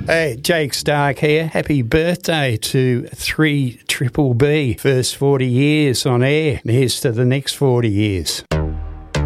Hey, Jake Stark here. Happy birthday to 3BBB. First 40 years on air. And here's to the next 40 years.